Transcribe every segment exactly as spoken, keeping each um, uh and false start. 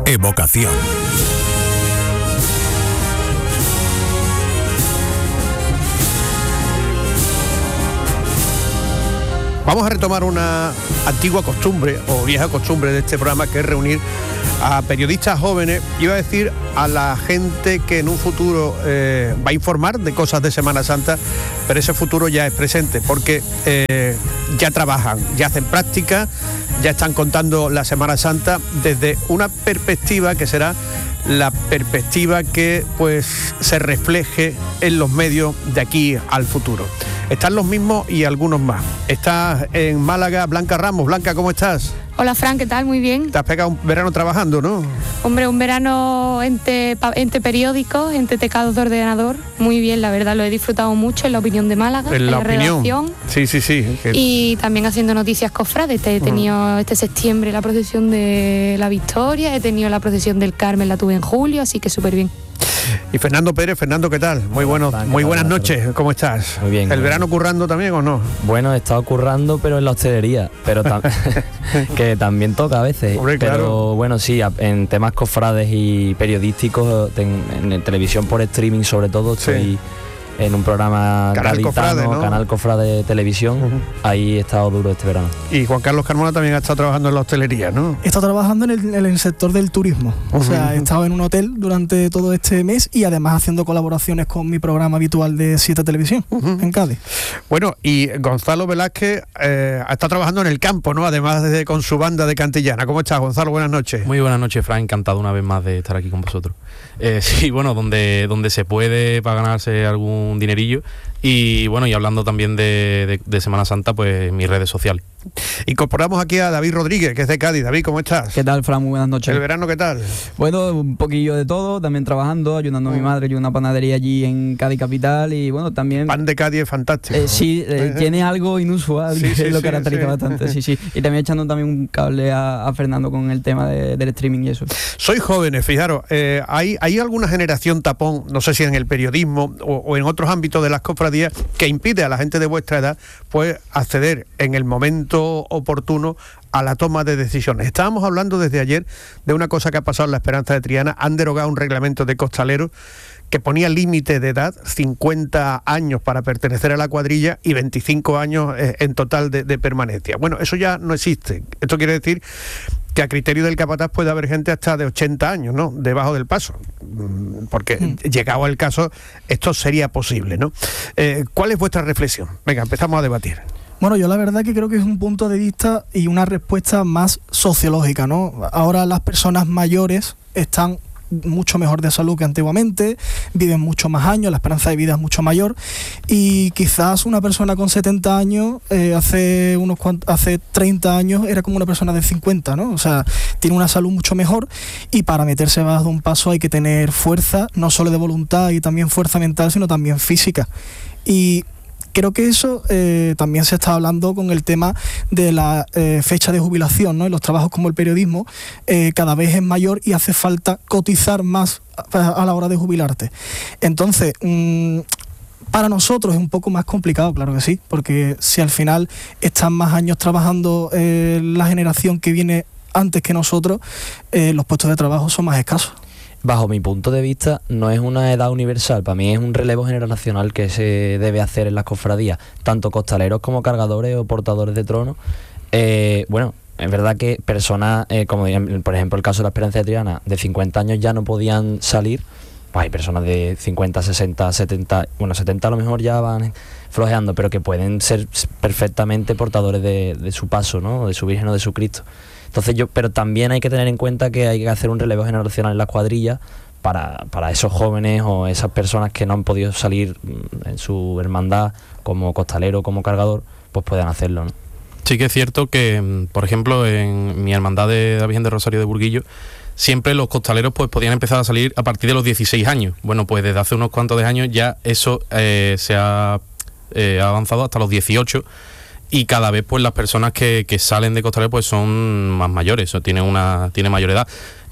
Evocación. Vamos a retomar una antigua costumbre o vieja costumbre de este programa, que es reunir a periodistas jóvenes, iba a decir a la gente que en un futuro eh, va a informar de cosas de Semana Santa, pero ese futuro ya es presente, porque eh, ya trabajan, ya hacen práctica, ya están contando la Semana Santa desde una perspectiva que será la perspectiva que pues se refleje en los medios de aquí al futuro. Están los mismos y algunos más. Está en Málaga Blanca Ramos. Blanca, ¿cómo estás? Hola, Fran, ¿qué tal? Muy bien. Te has pegado un verano trabajando, ¿no? Hombre, un verano entre, entre periódicos, entre teclados de ordenador. Muy bien, la verdad, lo he disfrutado mucho en La Opinión de Málaga, en la, en la opinión. redacción. Sí, sí, sí. Que... Y también haciendo noticias cofrades. He tenido uh-huh. este septiembre la procesión de la Victoria, he tenido la procesión del Carmen, la tuve en julio, así que súper bien. Y Fernando Pérez. Fernando, ¿qué tal? Muy bueno, muy buenas noches, ¿cómo estás? Muy bien. ¿El verano currando también o no? Bueno, he estado currando, pero en la hostelería, pero tam- que también toca a veces. Hombre, pero claro. Bueno, sí, en temas cofrades y periodísticos, en, en televisión por streaming sobre todo, estoy sí. en un programa Canal gaditano, Cofrade, ¿no? Canal Cofrade Televisión, uh-huh. ahí he estado duro este verano. Y Juan Carlos Carmona también ha estado trabajando en la hostelería, ¿no? He estado trabajando en el, en el sector del turismo, uh-huh. o sea, he estado en un hotel durante todo este mes y además haciendo colaboraciones con mi programa habitual de siete Televisión, uh-huh. en Cádiz. Bueno, y Gonzalo Velázquez eh, está trabajando en el campo, ¿no? Además de con su banda de Cantillana. ¿Cómo estás, Gonzalo? Buenas noches. Muy buenas noches, Fran, encantado una vez más de estar aquí con vosotros. Eh, sí, bueno, donde, donde se puede para ganarse algún dinerillo. Y bueno, y hablando también de, de, de Semana Santa, pues mis redes sociales. Incorporamos aquí a David Rodríguez, que es de Cádiz. David, ¿cómo estás? ¿Qué tal, Fran? Muy buenas noches. ¿El verano qué tal? Bueno, un poquillo de todo, también trabajando, ayudando a mi madre, yo una panadería allí en Cádiz capital y bueno, también... Pan de Cádiz es fantástico. Eh, sí, eh, tiene algo inusual, sí, sí, que lo sí, caracteriza sí. bastante, sí, sí. Y también echando también un cable a, a Fernando con el tema de, del streaming y eso. Sois jóvenes, fijaros, eh, ¿hay, ¿hay alguna generación tapón, no sé si en el periodismo o, o en otros ámbitos de las cofradías, que impide a la gente de vuestra edad pues acceder en el momento oportuno a la toma de decisiones? Estábamos hablando desde ayer de una cosa que ha pasado en la Esperanza de Triana. Han derogado un reglamento de costaleros que ponía límite de edad, cincuenta años para pertenecer a la cuadrilla y veinticinco años eh, en total de, de permanencia. Bueno, eso ya no existe. Esto quiere decir que a criterio del capataz puede haber gente hasta de ochenta años, ¿no?, debajo del paso, porque mm. llegado el caso esto sería posible, ¿no? Eh, ¿Cuál es vuestra reflexión? Venga, empezamos a debatir. Bueno, yo la verdad que creo que es un punto de vista y una respuesta más sociológica, ¿no? Ahora las personas mayores están mucho mejor de salud que antiguamente, viven mucho más años, la esperanza de vida es mucho mayor y quizás una persona con setenta años eh, hace unos cuant- hace treinta años era como una persona de cincuenta, ¿no? O sea, tiene una salud mucho mejor y para meterse bajo de un paso hay que tener fuerza, no solo de voluntad y también fuerza mental, sino también física. Y creo que eso eh, también se está hablando con el tema de la eh, fecha de jubilación, ¿no? En los trabajos como el periodismo eh, cada vez es mayor y hace falta cotizar más a, a la hora de jubilarte. Entonces, mmm, para nosotros es un poco más complicado, claro que sí, porque si al final están más años trabajando eh, la generación que viene antes que nosotros, eh, los puestos de trabajo son más escasos. Bajo mi punto de vista, no es una edad universal, para mí es un relevo generacional que se debe hacer en las cofradías, tanto costaleros como cargadores o portadores de trono. Eh, bueno, es verdad que personas, eh, como por ejemplo el caso de la Esperanza de Triana, de cincuenta años ya no podían salir, pues hay personas de cincuenta, sesenta, setenta, bueno, setenta a lo mejor ya van flojeando, pero que pueden ser perfectamente portadores de, de su paso, ¿no?, de su Virgen o de su Cristo. Entonces yo, pero también hay que tener en cuenta que hay que hacer un relevo generacional en las cuadrillas para, para esos jóvenes o esas personas que no han podido salir en su hermandad como costalero, como cargador, pues puedan hacerlo, ¿no? Sí que es cierto que, por ejemplo, en mi hermandad de la Virgen del Rosario de Burguillo, siempre los costaleros pues podían empezar a salir a partir de los dieciséis años. Bueno, pues desde hace unos cuantos de años ya eso eh, se ha eh, avanzado hasta los dieciocho. Y cada vez pues las personas que, que salen de costalero pues son más mayores, o tienen una tienen mayor edad.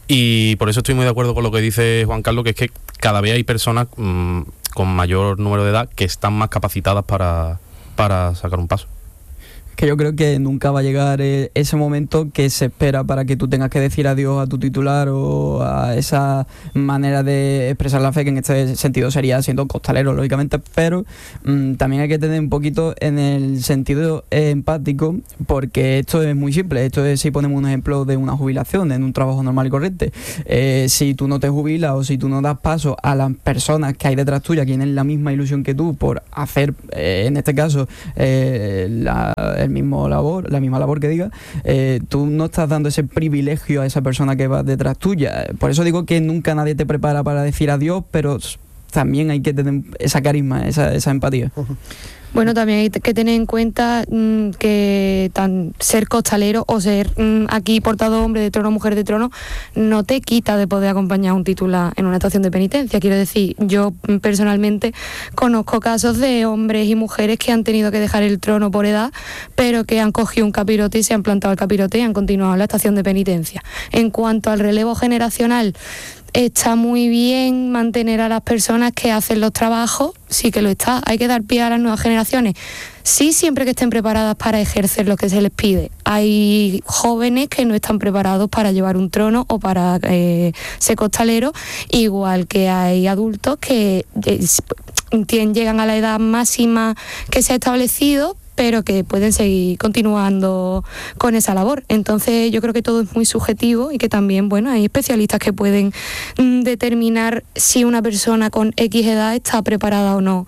Y por eso estoy muy de acuerdo con lo que dice Juan Carlos, que es que cada vez hay personas mmm, con mayor número de edad que están más capacitadas para, para sacar un paso. que yo creo que nunca va a llegar eh, ese momento que se espera para que tú tengas que decir adiós a tu titular o a esa manera de expresar la fe, que en este sentido sería siendo costalero, lógicamente, pero mmm, también hay que tener un poquito en el sentido eh, empático, porque esto es muy simple. Esto es, si ponemos un ejemplo de una jubilación en un trabajo normal y corriente, eh, si tú no te jubilas o si tú no das paso a las personas que hay detrás tuya, que tienen la misma ilusión que tú por hacer, eh, en este caso, eh, la, el mismo labor, la misma labor que diga, eh, tú no estás dando ese privilegio a esa persona que va detrás tuya. Por eso digo que nunca nadie te prepara para decir adiós, pero también hay que tener esa carisma, esa, esa empatía. Uh-huh. Bueno, también hay que tener en cuenta mmm, que tan, ser costalero o ser mmm, aquí portador hombre de trono, mujer de trono, no te quita de poder acompañar a un titular en una estación de penitencia. Quiero decir, yo personalmente conozco casos de hombres y mujeres que han tenido que dejar el trono por edad, pero que han cogido un capirote y se han plantado el capirote y han continuado en la estación de penitencia. En cuanto al relevo generacional, está muy bien mantener a las personas que hacen los trabajos, sí que lo está. Hay que dar pie a las nuevas generaciones. Sí, siempre que estén preparadas para ejercer lo que se les pide. Hay jóvenes que no están preparados para llevar un trono o para eh, ser costaleros, igual que hay adultos que eh, tienen, llegan a la edad máxima que se ha establecido, pero que pueden seguir continuando con esa labor. Entonces yo creo que todo es muy subjetivo y que también, bueno, hay especialistas que pueden mm, determinar si una persona con X edad está preparada o no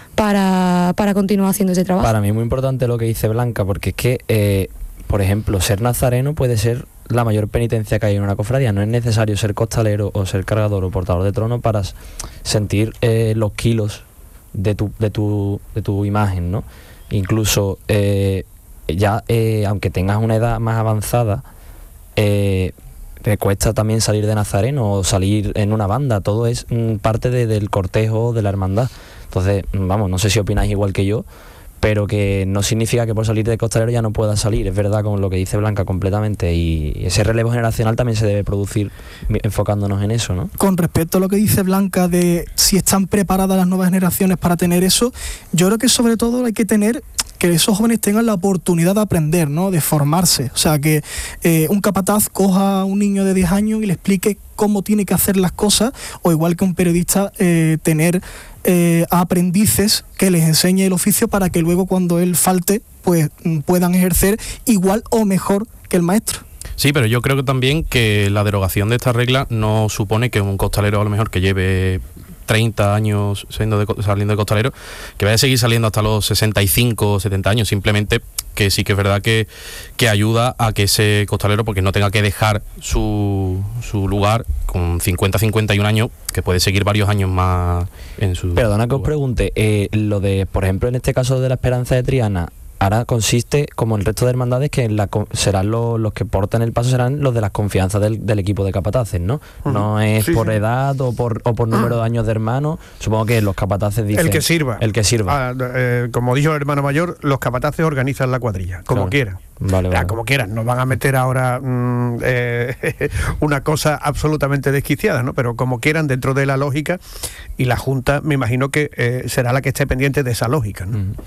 para, para continuar haciendo ese trabajo. Para mí es muy importante lo que dice Blanca, porque es que, eh, por ejemplo, ser nazareno puede ser la mayor penitencia que hay en una cofradía. No es necesario ser costalero o ser cargador o portador de trono para sentir eh, los kilos de tu, de tu, de tu imagen, ¿no? Incluso eh, ya, eh, aunque tengas una edad más avanzada, eh, te cuesta también salir de nazareno o salir en una banda. Todo es mm, parte de, del cortejo, de la hermandad. Entonces, vamos, no sé si opináis igual que yo, pero que no significa que por salir de costalero ya no puedas salir. Es verdad, con lo que dice Blanca, completamente. Y ese relevo generacional también se debe producir enfocándonos en eso, ¿no? Con respecto a lo que dice Blanca de si están preparadas las nuevas generaciones para tener eso, yo creo que sobre todo hay que tener que esos jóvenes tengan la oportunidad de aprender, ¿no? De formarse. O sea, que eh, un capataz coja a un niño de diez años y le explique cómo tiene que hacer las cosas, o igual que un periodista eh, tener eh, a aprendices que les enseñe el oficio para que luego cuando él falte pues puedan ejercer igual o mejor que el maestro. Sí, pero yo creo que también que la derogación de esta regla no supone que un costalero a lo mejor que lleve treinta años saliendo de, saliendo de costalero, que vaya a seguir saliendo hasta los sesenta y cinco o setenta años, simplemente que sí que es verdad que, que ayuda a que ese costalero, porque no tenga que dejar su, su lugar con cincuenta, cincuenta y un años, que puede seguir varios años más en su... Perdona que os pregunte, eh, lo de, por ejemplo, en este caso de la Esperanza de Triana, ahora consiste, como el resto de hermandades, que la, serán los, los que portan el paso serán los de las confianzas del, del equipo de capataces, ¿no? Uh-huh. No es sí, por sí. edad o por, o por número de años de hermanos. Supongo que los capataces dicen... El que sirva. El que sirva. Ah, eh, como dijo el hermano mayor, los capataces organizan la cuadrilla, como claro. quieran. Vale, vale. Ah, como quieran, nos van a meter ahora mmm, eh, una cosa absolutamente desquiciada, ¿no? Pero como quieran, dentro de la lógica, y la Junta me imagino que eh, será la que esté pendiente de esa lógica, ¿no? Uh-huh.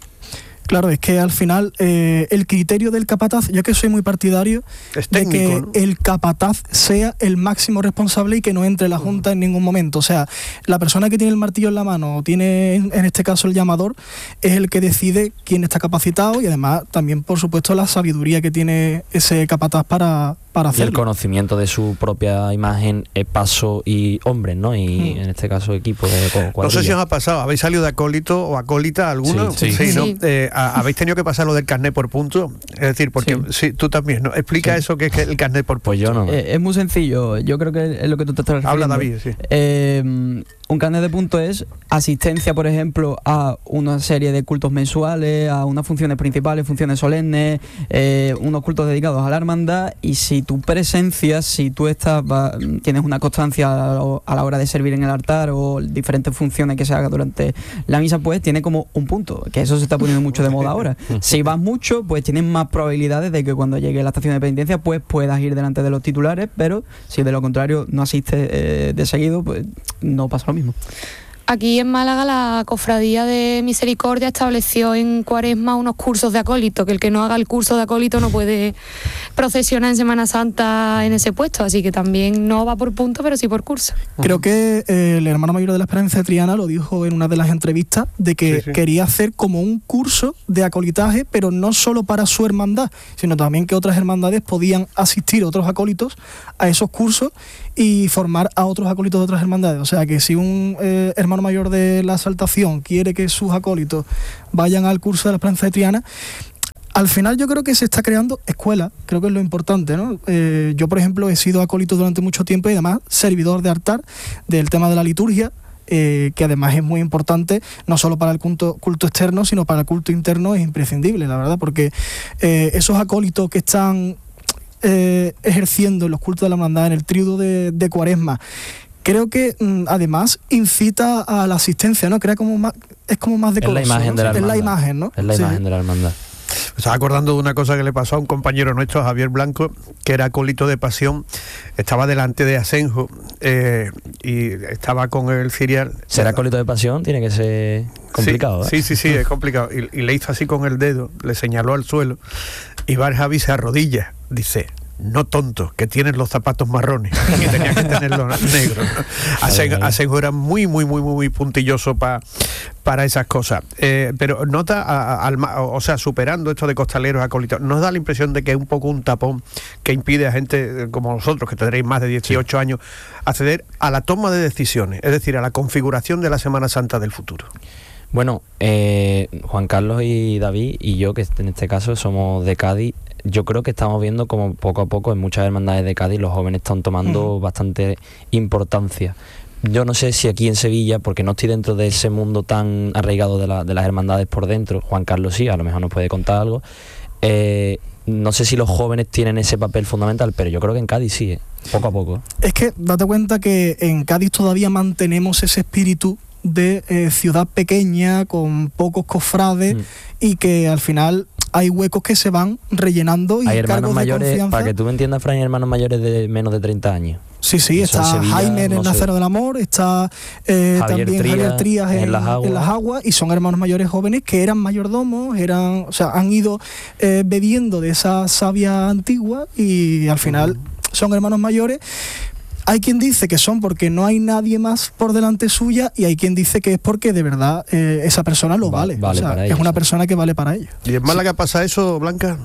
Claro, es que al final eh, el criterio del capataz, yo que soy muy partidario es técnico, de que ¿no? el capataz sea el máximo responsable y que no entre la Junta uh-huh. en ningún momento. O sea, la persona que tiene el martillo en la mano, o tiene en este caso el llamador, es el que decide quién está capacitado, y además también, por supuesto, la sabiduría que tiene ese capataz para, para hacerlo. Y el conocimiento de su propia imagen, eh, paso y hombres, ¿no? Y uh-huh. en este caso equipo de cuadrilla. No sé si os ha pasado, ¿habéis salido de acólito o acólita alguno? Sí, sí. sí, ¿no? Sí. Eh, ¿Habéis tenido que pasar lo del carnet por punto? Es decir, porque sí, sí tú también, ¿no? Explica sí. eso que es que el carnet por punto. Pues yo no. Eh, es muy sencillo, yo creo que es lo que tú te estás refiriendo. Habla David, sí. Eh, un carnet de punto es asistencia, por ejemplo, a una serie de cultos mensuales, a unas funciones principales, funciones solemnes, eh, unos cultos dedicados a la hermandad, y si tu presencia, si tú estás, va, tienes una constancia a la hora de servir en el altar o diferentes funciones que se hagan durante la misa, pues tiene como un punto, que eso se está poniendo mucho de moda ahora. Si vas mucho, pues tienes más probabilidades de que cuando llegue la estación de penitencia pues puedas ir delante de los titulares, pero si de lo contrario no asistes eh, de seguido, pues no pasa lo mismo. Aquí en Málaga la Cofradía de Misericordia estableció en Cuaresma unos cursos de acólito, que el que no haga el curso de acólito no puede procesionar en Semana Santa en ese puesto, así que también no va por punto, pero sí por curso. Creo que eh, el hermano mayor de la Esperanza de Triana lo dijo en una de las entrevistas, de que sí, sí. quería hacer como un curso de acolitaje, pero no solo para su hermandad, sino también que otras hermandades podían asistir, otros acólitos, a esos cursos y formar a otros acólitos de otras hermandades. O sea que si un eh, hermano mayor de la Exaltación quiere que sus acólitos vayan al curso de la Esperanza de Triana, al final yo creo que se está creando escuela, creo que es lo importante, ¿no? Eh, yo, por ejemplo, he sido acólito durante mucho tiempo y además servidor de altar del tema de la liturgia, eh, que además es muy importante, no solo para el culto, culto externo, sino para el culto interno, es imprescindible, la verdad, porque eh, esos acólitos que están eh, ejerciendo en los cultos de la hermandad, en el tríodo de, de Cuaresma, creo que mm, además incita a la asistencia, ¿no? Crea como más, es como más decoroso, es la imagen, ¿no? de la es la imagen, ¿no? Es la sí. imagen de la hermandad. Me estaba acordando de una cosa que le pasó a un compañero nuestro, Javier Blanco, que era acólito de pasión, estaba delante de Asenjo eh, y estaba con el cirial. Ser acólito de pasión tiene que ser complicado, sí, ¿eh? sí, sí, sí, es complicado. Y, y le hizo así con el dedo, le señaló al suelo y va el Javi se arrodilla, dice: no tonto, que tienes los zapatos marrones, que tenía que tenerlos negros. Asenjo, Asenjo era muy, muy, muy, muy puntilloso pa, para esas cosas. Eh, pero nota, a, a, a, o sea, superando esto de costaleros acólitos, ¿nos da la impresión de que es un poco un tapón que impide a gente como nosotros, que tendréis más de dieciocho sí. años, acceder a la toma de decisiones, es decir, a la configuración de la Semana Santa del futuro? Bueno, eh, Juan Carlos y David y yo, que en este caso somos de Cádiz, yo creo que estamos viendo como poco a poco en muchas hermandades de Cádiz los jóvenes están tomando uh-huh. bastante importancia. Yo no sé si aquí en Sevilla, porque no estoy dentro de ese mundo tan arraigado de, la, de las hermandades por dentro, Juan Carlos sí, a lo mejor nos puede contar algo, eh, no sé si los jóvenes tienen ese papel fundamental, pero yo creo que en Cádiz sí, eh, poco a poco. Es que date cuenta que en Cádiz todavía mantenemos ese espíritu de eh, ciudad pequeña, con pocos cofrades, mm. y que al final hay huecos que se van rellenando y hay hermanos cargos mayores, de confianza. Para que tú me entiendas, Fran, hay hermanos mayores de menos de treinta años. Sí, sí, eso está Sevilla, Jaime en no el sé. Nacero del Amor, está eh, Javier también Trías, Javier Trías en, en, las aguas. en las aguas, y son hermanos mayores jóvenes que eran mayordomos, eran, o sea, han ido eh, bebiendo de esa savia antigua y al final uh-huh. son hermanos mayores. Hay quien dice que son porque no hay nadie más por delante suya, y hay quien dice que es porque de verdad eh, esa persona lo vale, vale o sea, para es ellos, una sí. persona que vale para ellos. ¿Y en Málaga sí. pasa eso, Blanca?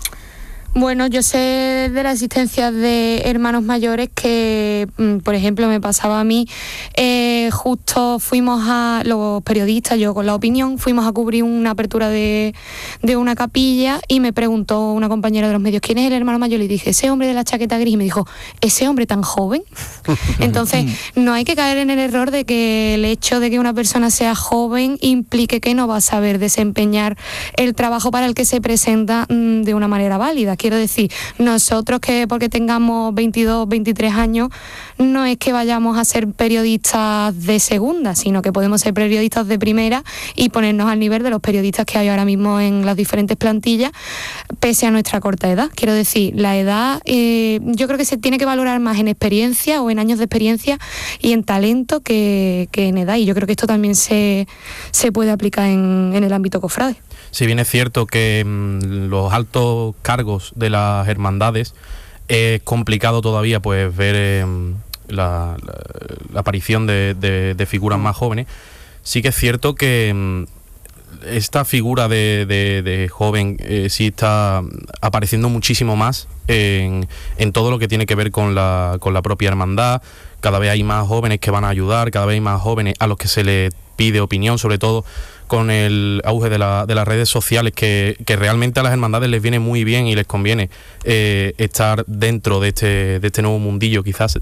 Bueno, yo sé de la existencia de hermanos mayores que, por ejemplo, me pasaba a mí, eh, justo fuimos a, los periodistas, yo con La Opinión, fuimos a cubrir una apertura de, de una capilla y me preguntó una compañera de los medios, ¿quién es el hermano mayor? Y dije, ese hombre de la chaqueta gris, y me dijo, ¿ese hombre tan joven? Entonces, no hay que caer en el error de que el hecho de que una persona sea joven implique que no va a saber desempeñar el trabajo para el que se presenta mmm, de una manera válida. Quiero decir, nosotros que porque tengamos veintidós, veintitrés años, no es que vayamos a ser periodistas de segunda, sino que podemos ser periodistas de primera y ponernos al nivel de los periodistas que hay ahora mismo en las diferentes plantillas, pese a nuestra corta edad. Quiero decir, la edad eh, yo creo que se tiene que valorar más en experiencia o en años de experiencia y en talento que, que en edad, y yo creo que esto también se, se puede aplicar en, en el ámbito cofrade. Si bien es cierto que mmm, los altos cargos de las hermandades es complicado todavía pues ver eh, la, la, la aparición de, de, de figuras más jóvenes, sí que es cierto que mmm, esta figura de, de, de joven eh, sí está apareciendo muchísimo más en, en todo lo que tiene que ver con la, con la propia hermandad. Cada vez hay más jóvenes que van a ayudar, cada vez hay más jóvenes a los que se les pide opinión, sobre todo con el auge de, la, de las redes sociales, que, que realmente a las hermandades les viene muy bien y les conviene eh, estar dentro de este, de este nuevo mundillo, quizás.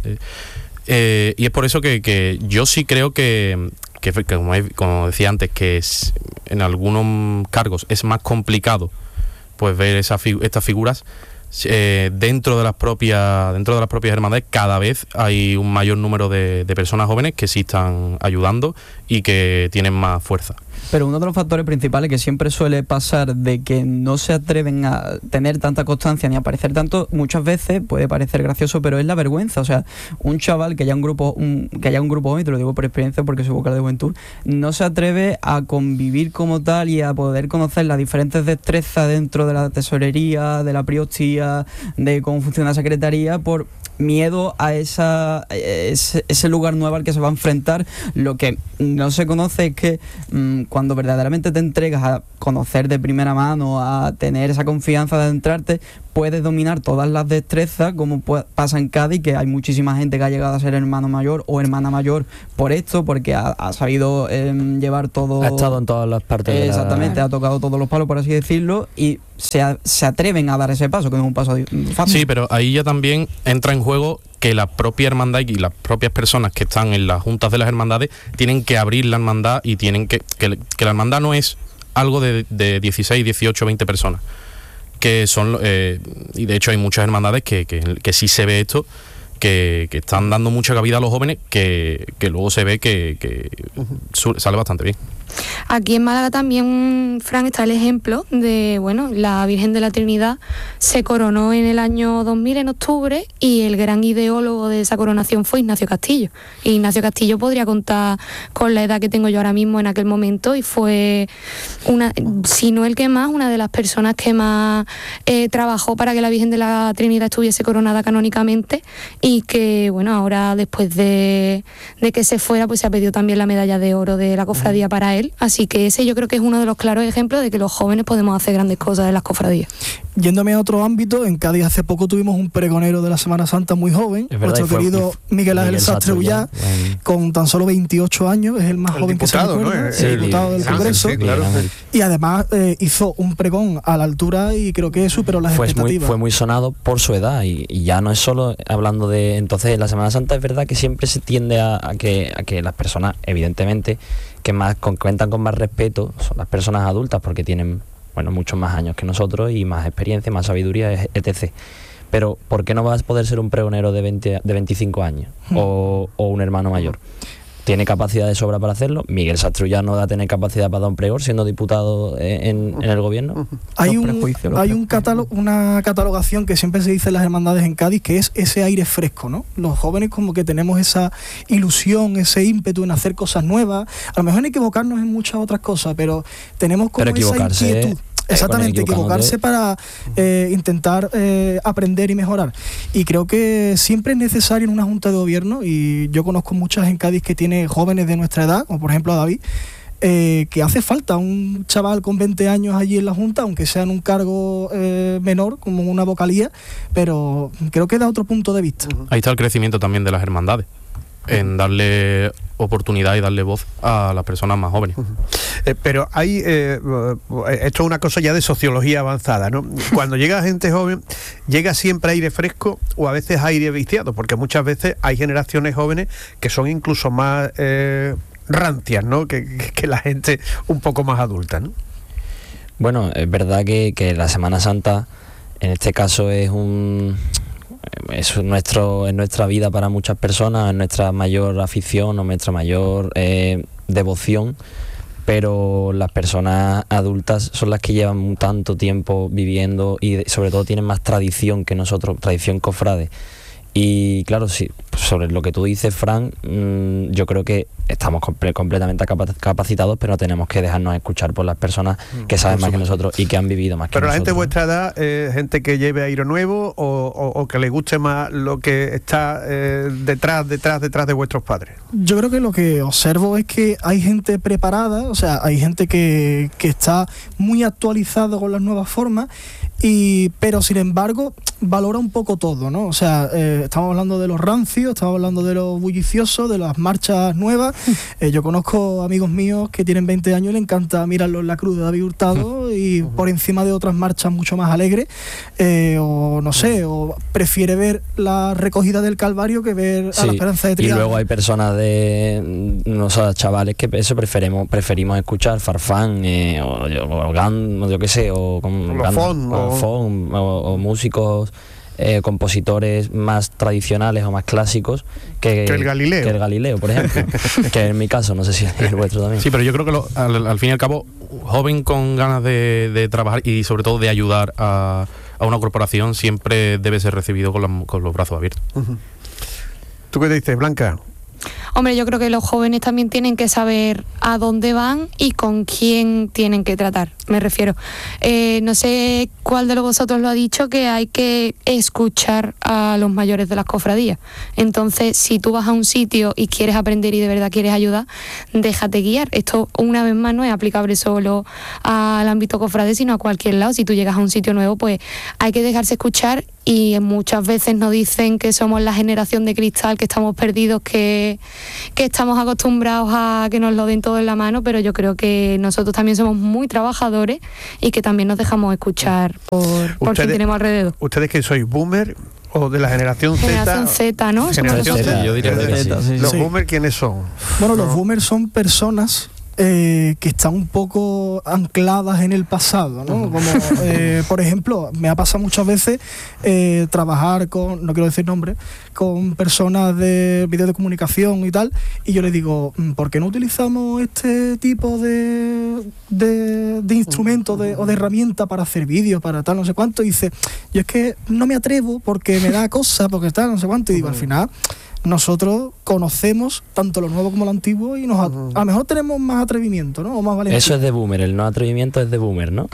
Eh, y es por eso que, que yo sí creo que, que, que como, he, como decía antes, que es, en algunos cargos es más complicado pues ver esa, estas figuras. eh, dentro de las propias dentro de las propias hermandades cada vez hay un mayor número de, de personas jóvenes que sí están ayudando y que tienen más fuerza. Pero uno de los factores principales que siempre suele pasar de que no se atreven a tener tanta constancia ni a aparecer tanto, muchas veces puede parecer gracioso, pero es la vergüenza. O sea, un chaval que haya un grupo un, que haya un grupo joven, te lo digo por experiencia porque soy vocal de juventud, no se atreve a convivir como tal y a poder conocer las diferentes destrezas dentro de la tesorería, de la priostía, de cómo funciona la secretaría, por miedo a esa ese, ese lugar nuevo al que se va a enfrentar. Lo que no se conoce es que mmm, cuando verdaderamente te entregas a conocer de primera mano, a tener esa confianza de adentrarte, puedes dominar todas las destrezas, como pasa en Cádiz, que hay muchísima gente que ha llegado a ser hermano mayor o hermana mayor por esto, porque ha, ha sabido eh, llevar todo... Ha estado en todas las partes eh, de la... Exactamente, ha tocado todos los palos, por así decirlo, y se, a, se atreven a dar ese paso, que no es un paso fácil. Sí, pero ahí ya también entra en juego que la propia hermandad y las propias personas que están en las juntas de las hermandades tienen que abrir la hermandad y tienen que... Que, que la hermandad no es algo de, de dieciséis, dieciocho, veinte personas. Que son, eh, y de hecho hay muchas hermandades que, que, que sí se ve esto, que, que están dando mucha cabida a los jóvenes, que, que luego se ve que, que sale bastante bien. Aquí en Málaga también, Fran, está el ejemplo de, bueno, la Virgen de la Trinidad se coronó en el año dos mil, en octubre, y el gran ideólogo de esa coronación fue Ignacio Castillo. Y Ignacio Castillo podría contar con la edad que tengo yo ahora mismo en aquel momento, y fue, una, si no el que más, una de las personas que más eh, trabajó para que la Virgen de la Trinidad estuviese coronada canónicamente, y que, bueno, ahora después de, de que se fuera, pues se ha pedido también la medalla de oro de la cofradía para él. Así que ese yo creo que es uno de los claros ejemplos de que los jóvenes podemos hacer grandes cosas en las cofradías. Yéndome a otro ámbito, en Cádiz hace poco tuvimos un pregonero de la Semana Santa muy joven, es verdad, nuestro querido Miguel Ángel Sastre Ullá, con tan solo veintiocho años, es el más el joven diputado, que se recuerda, ¿no? sí, el diputado del Congreso, sí, claro. Y además eh, hizo un pregón a la altura y creo que superó las fue expectativas. Muy, fue muy sonado por su edad y, y ya no es solo hablando de... Entonces, la Semana Santa es verdad que siempre se tiende a, a, que, a que las personas, evidentemente, que más con, cuentan con más respeto son las personas adultas, porque tienen, bueno, muchos más años que nosotros y más experiencia, más sabiduría, etcétera. Pero ¿por qué no vas a poder ser un pregonero de veinte, de veinticinco años o, o un hermano mayor? Tiene capacidad de sobra para hacerlo. Miguel Sastre Ullá no va a tener capacidad para dar un pregón siendo diputado en, en el gobierno. Hay un, hay un catálogo, una catalogación que siempre se dice en las hermandades en Cádiz, que es ese aire fresco, ¿no? Los jóvenes como que tenemos esa ilusión, ese ímpetu en hacer cosas nuevas. A lo mejor en equivocarnos en muchas otras cosas, pero tenemos como pero esa inquietud. Exactamente, equivocarse para eh, intentar eh, aprender y mejorar. Y creo que siempre es necesario en una junta de gobierno, y yo conozco muchas en Cádiz que tiene jóvenes de nuestra edad, como por ejemplo a David, eh, que hace falta un chaval con veinte años allí en la junta, aunque sea en un cargo eh, menor, como una vocalía, pero creo que da otro punto de vista. Ahí está el crecimiento también de las hermandades, en darle oportunidad y darle voz a las personas más jóvenes. Uh-huh. Eh, pero hay, eh, esto es una cosa ya de sociología avanzada, ¿no? Cuando llega gente joven, ¿llega siempre aire fresco o a veces aire viciado? Porque muchas veces hay generaciones jóvenes que son incluso más eh, rancias, ¿no? Que, que la gente un poco más adulta, ¿no? Bueno, es verdad que, que la Semana Santa en este caso es un... es nuestro es nuestra vida para muchas personas, es nuestra mayor afición o nuestra mayor eh, devoción, pero las personas adultas son las que llevan tanto tiempo viviendo y sobre todo tienen más tradición que nosotros, tradición cofrade. Y claro, sí, sobre lo que tú dices, Fran, mmm, yo creo que estamos comple- completamente capacitados, pero tenemos que dejarnos escuchar por las personas que saben por más supuesto. que nosotros y que han vivido más pero que nosotros. Pero la gente de vuestra edad, eh, gente que lleve aire nuevo o, o, o que le guste más lo que está eh, detrás, detrás, detrás de vuestros padres. Yo creo que lo que observo es que hay gente preparada, o sea, hay gente que, que está muy actualizada con las nuevas formas, y pero sin embargo valora un poco todo, ¿no? O sea, eh, estamos hablando de los rancios, estaba hablando de lo bullicioso, de las marchas nuevas. Eh, yo conozco amigos míos que tienen veinte años y les encanta mirarlo en la cruz de David Hurtado y por encima de otras marchas mucho más alegres, eh, o no sé, o prefiere ver la recogida del Calvario que ver Sí, a la Esperanza de Triana. Y luego hay personas de, no sé, chavales que eso preferimos, preferimos escuchar Farfán, eh, o, o, Gan, o yo qué sé, o, con, Los Gan- Fon, o, o- Fon, o- o músicos, eh, compositores más tradicionales o más clásicos que, Que el Galileo. que el Galileo, por ejemplo. Que en mi caso, no sé si es el vuestro también. Sí, pero yo creo que lo- al, al fin y al cabo, joven con ganas de, de trabajar y sobre todo de ayudar a, a una corporación siempre debe ser recibido con, la- con los brazos abiertos. ¿Tú qué te dices, Blanca? Hombre, yo creo que los jóvenes también tienen que saber a dónde van y con quién tienen que tratar, me refiero. Eh, no sé cuál de vosotros lo ha dicho, que hay que escuchar a los mayores de las cofradías. Entonces, si tú vas a un sitio y quieres aprender y de verdad quieres ayudar, déjate guiar. Esto, una vez más, no es aplicable solo al ámbito cofrade, sino a cualquier lado. Si tú llegas a un sitio nuevo, pues hay que dejarse escuchar, y muchas veces nos dicen que somos la generación de cristal, que estamos perdidos, que, que estamos acostumbrados a que nos lo den todo en la mano, pero yo creo que nosotros también somos muy trabajadores y que también nos dejamos escuchar por, por quien tenemos alrededor. ¿Ustedes que sois boomer o de la generación Z? Generación Z, ¿no? Somos Generación nosotros. Z, yo diría que Eh, sí. Sí. ¿Los Sí. boomer quiénes son? Bueno, No. los boomers son personas eh, que están un poco ancladas en el pasado, ¿no? Como, eh, por ejemplo, me ha pasado muchas veces eh, trabajar con, no quiero decir nombres, con personas de vídeos de comunicación y tal, y yo les digo, ¿por qué no utilizamos este tipo de, de, de instrumentos de- o de herramientas para hacer vídeos, para tal, no sé cuánto? Y dice, yo es que no me atrevo porque me da cosa, porque tal, no sé cuánto, y digo, al final nosotros conocemos tanto lo nuevo como lo antiguo y nos a, a lo mejor tenemos más atrevimiento, ¿no? O más valentía. Eso es de boomer, el no atrevimiento es de boomer, ¿no?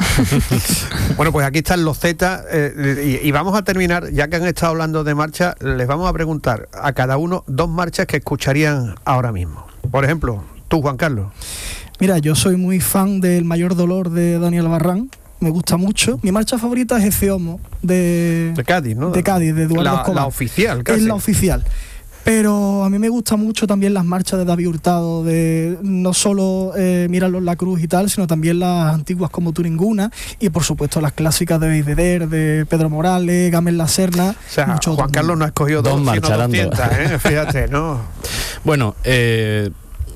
Bueno, pues aquí están los Z, eh, y, y vamos a terminar, ya que han estado hablando de marcha, les vamos a preguntar a cada uno dos marchas que escucharían ahora mismo. Por ejemplo, tú, Juan Carlos. Mira, yo soy muy fan del Mayor Dolor de Daniel Barrán, me gusta mucho. Mi marcha favorita es Ece Homo de, De Cádiz, ¿no? de Cádiz, de Eduardo la, Escobar. la oficial, casi. Es la oficial. Pero a mí me gusta mucho también las marchas de David Hurtado, de no solo eh, Míralo en la cruz y tal, sino también las antiguas como Tú Ninguna, y por supuesto las clásicas de Beiveder, de Pedro Morales, Gamel La Serna. O sea, mucho Juan otro. Carlos no ha escogido Dos dos, sino marcharando. doscientas, ¿eh? Fíjate, ¿no? Bueno, eh,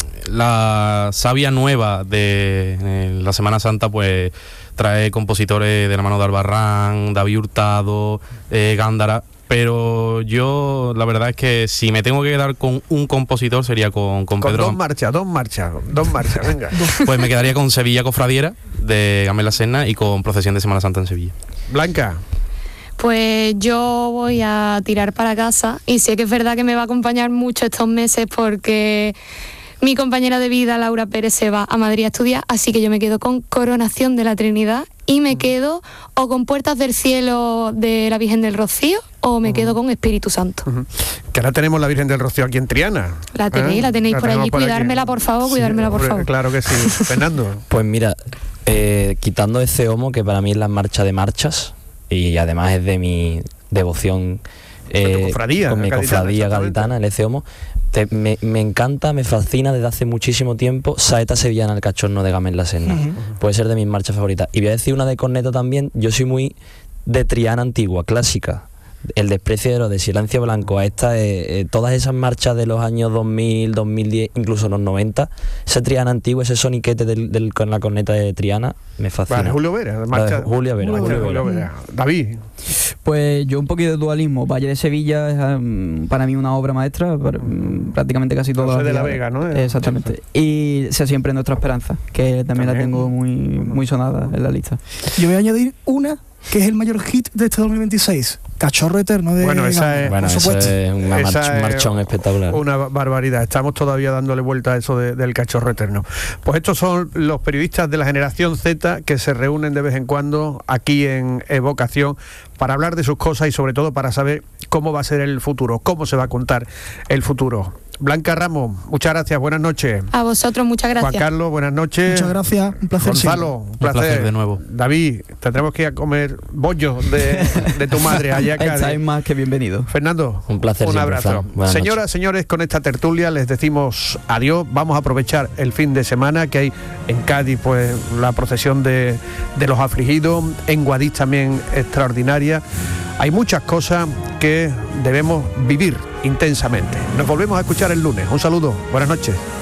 la savia nueva de eh, la Semana Santa pues trae compositores de la mano de Albarrán, David Hurtado, eh, Gándara, pero yo la verdad es que si me tengo que quedar con un compositor sería con, con Con Pedro dos Gam- marchas, dos marchas, dos marchas, venga. pues me quedaría con Sevilla Cofradiera de Gamel La Serna y con Procesión de Semana Santa en Sevilla. Blanca. Pues yo voy a tirar para casa, y sé que es verdad que me va a acompañar mucho estos meses porque mi compañera de vida, Laura Pérez, se va a Madrid a estudiar, así que yo me quedo con Coronación de la Trinidad, y me quedo o con Puertas del Cielo de la Virgen del Rocío, o me quedo con Espíritu Santo. Ujú. Que ahora tenemos la Virgen del Rocío aquí en Triana. La tenéis, la tenéis por tenemos allí. Cuidármela, por favor, Sí, cuidármela, por hombre, favor. Claro que sí. Fernando. Pues mira, eh, quitando ese homo, que para mí es la marcha de marchas, y además es de mi devoción Con tu cofradía con mi gaditana, cofradía exactamente. gaditana, el ese homo, te- me, me encanta, me fascina desde hace muchísimo tiempo Saeta Sevillana el Cachorno de Gamel La Serna. Ujú. Puede ser de mis marchas favoritas. Y voy a decir una de corneto también. Yo soy muy de Triana antigua, clásica. El desprecio de de Silencio Blanco a esta, eh, eh, todas esas marchas de los años dos mil, dos mil diez, incluso los noventa, ese Triana antiguo, ese soniquete del, del- con la corneta de Triana, me fascina. Vale, Julio Vera. La de Marcha, Julio Vera, marcha de Julio Julio Vera. Vera. David. Pues yo un poquito de dualismo. Valle de Sevilla es um, para mí una obra maestra, para- um, prácticamente casi todas José las de la días. Vega, ¿no? Exactamente. Y Sea Siempre Nuestra Esperanza, que también, la También. tengo muy, muy sonada en la lista. Yo voy a añadir una que es el mayor hit de este dos mil veintiséis, Cachorro Eterno de Bueno, esa Gandhi, es- Bueno, por eso supuesto. es una Esa march- es marchón espectacular. Una barbaridad. Estamos todavía dándole vuelta a eso de- del Cachorro Eterno. Pues estos son los periodistas de la generación Z que se reúnen de vez en cuando aquí en Evocación para hablar de sus cosas y sobre todo para saber cómo va a ser el futuro, cómo se va a contar el futuro. Blanca Ramos, muchas gracias, buenas noches. A vosotros, muchas gracias. Juan Carlos, buenas noches. Muchas gracias, un placer. Gonzalo, un placer. Un placer de nuevo. David, tendremos que ir a comer bollos de, de tu madre allá acá. Estáis más que bienvenido. Fernando, Un placer un siempre, abrazo. Fran. Buenas Señoras, noches. señores, con esta tertulia les decimos adiós. Vamos a aprovechar el fin de semana que hay en Cádiz, pues la procesión de, de los afligidos, en Guadix también extraordinaria. Hay muchas cosas que debemos vivir intensamente. Nos volvemos a escuchar el lunes. Un saludo, buenas noches.